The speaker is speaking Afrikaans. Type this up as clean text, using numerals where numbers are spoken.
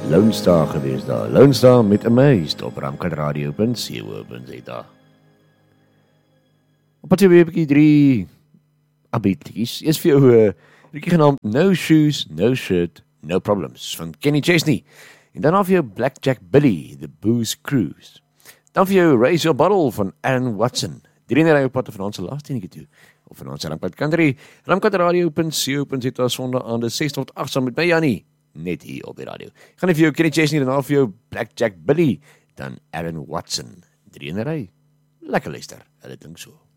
Lone Star gewees daar. Lone Star met Amazed op ramkatradio.co.za. Op wat weer 3 abietlies. Eers vir jou 'n liedjie genaamd No Shoes, No Shirt, No Problems van Kenny Chesney. En dan vir jou Blackjack Billy, The Booze Cruise. Dan vir jou Raise Your Bottle van Aaron Watson. 3 ry op pad van ons laaste enetjie toe. Of van ons Ramkat Country, ramkatradio.co.za Sondag aan die 6 tot 8 saam met my Jannie, net hier op die radio. Ek gaan vir jou Kenny Chesney, dan vir jou Blackjack Billy, dan Aaron Watson. 3 ry. Lekker luister, hulle dink so.